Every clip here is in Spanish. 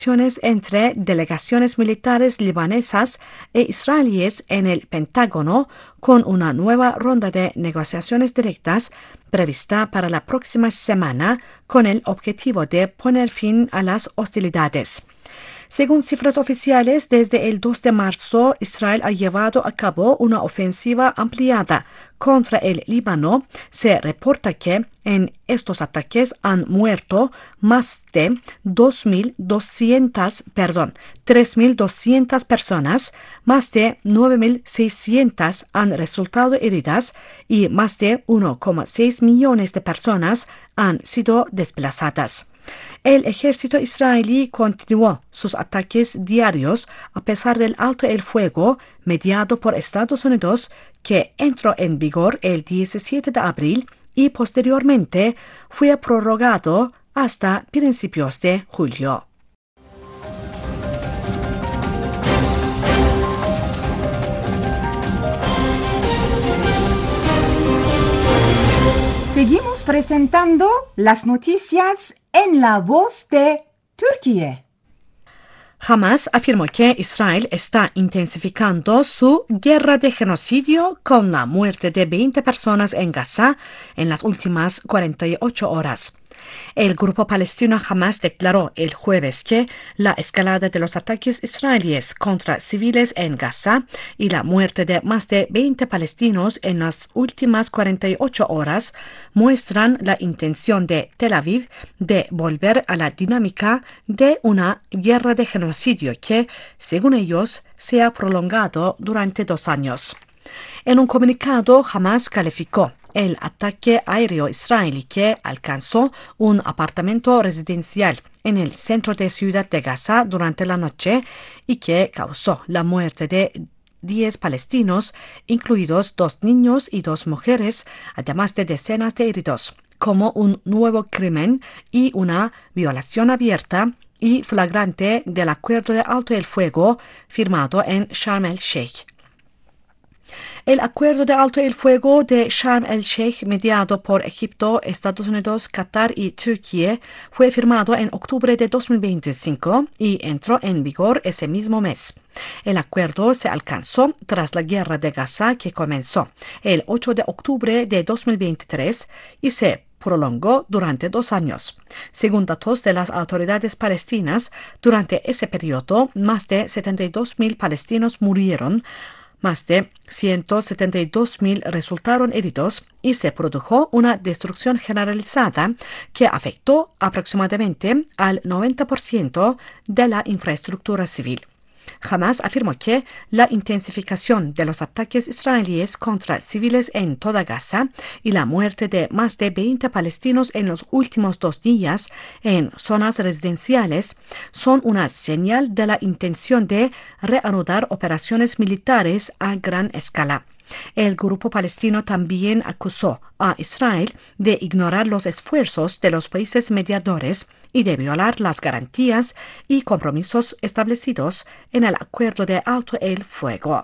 entre delegaciones militares libanesas e israelíes en el Pentágono, con una nueva ronda de negociaciones directas prevista para la próxima semana con el objetivo de poner fin a las hostilidades. Según cifras oficiales, desde el 2 de marzo, Israel ha llevado a cabo una ofensiva ampliada contra el Líbano. Se reporta que en estos ataques han muerto más de 3.200 personas, más de 9.600 han resultado heridas y más de 1,6 millones de personas han sido desplazadas. El ejército israelí continuó sus ataques diarios a pesar del alto el fuego mediado por Estados Unidos, que entró en vigor el 17 de abril y posteriormente fue prorrogado hasta principios de julio. Seguimos presentando las noticias en la voz de Turquía. Hamas afirmó que Israel está intensificando su guerra de genocidio con la muerte de 20 personas en Gaza en las últimas 48 horas. El grupo palestino Hamas declaró el jueves que la escalada de los ataques israelíes contra civiles en Gaza y la muerte de más de 20 palestinos en las últimas 48 horas muestran la intención de Tel Aviv de volver a la dinámica de una guerra de genocidio que, según ellos, se ha prolongado durante 2 años. En un comunicado, Hamas calificó el ataque aéreo israelí que alcanzó un apartamento residencial en el centro de Ciudad de Gaza durante la noche y que causó la muerte de 10 palestinos, incluidos 2 niños y 2 mujeres, además de decenas de heridos, como un nuevo crimen y una violación abierta y flagrante del acuerdo de alto el fuego firmado en Sharm el-Sheikh. El acuerdo de alto el fuego de Sharm el-Sheikh, mediado por Egipto, Estados Unidos, Qatar y Turquía, fue firmado en octubre de 2025 y entró en vigor ese mismo mes. El acuerdo se alcanzó tras la guerra de Gaza, que comenzó el 8 de octubre de 2023 y se prolongó durante 2 años. Según datos de las autoridades palestinas, durante ese periodo, más de 72.000 palestinos murieron, más de 172.000 resultaron heridos y se produjo una destrucción generalizada que afectó aproximadamente al 90% de la infraestructura civil. Hamas afirmó que la intensificación de los ataques israelíes contra civiles en toda Gaza y la muerte de más de 20 palestinos en los últimos 2 días en zonas residenciales son una señal de la intención de reanudar operaciones militares a gran escala. El grupo palestino también acusó a Israel de ignorar los esfuerzos de los países mediadores y de violar las garantías y compromisos establecidos en el acuerdo de alto el fuego.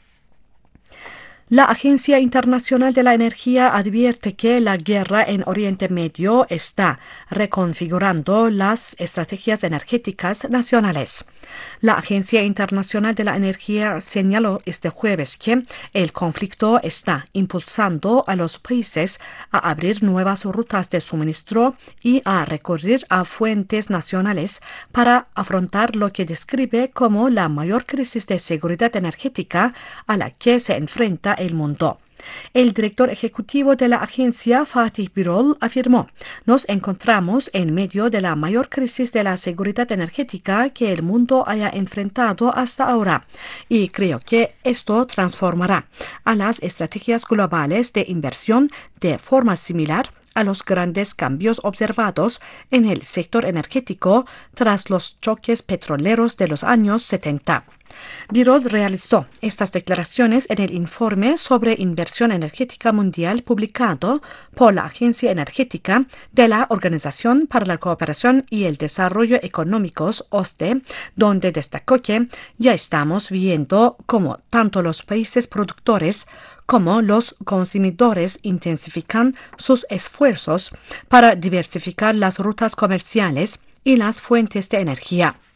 La Agencia Internacional de la Energía advierte que la guerra en Oriente Medio está reconfigurando las estrategias energéticas nacionales. La Agencia Internacional de la Energía señaló este jueves que el conflicto está impulsando a los países a abrir nuevas rutas de suministro y a recurrir a fuentes nacionales para afrontar lo que describe como la mayor crisis de seguridad energética a la que se enfrenta el mundo. El director ejecutivo de la agencia, Fatih Birol, afirmó: "Nos encontramos en medio de la mayor crisis de la seguridad energética que el mundo haya enfrentado hasta ahora, y creo que esto transformará a las estrategias globales de inversión de forma similar a los grandes cambios observados en el sector energético tras los choques petroleros de los años 70. Birol realizó estas declaraciones en el informe sobre inversión energética mundial publicado por la Agencia Energética de la Organización para la Cooperación y el Desarrollo Económicos, OCDE, donde destacó que ya estamos viendo cómo tanto los países productores como los consumidores intensifican sus esfuerzos para diversificar las rutas comerciales y las fuentes de energía.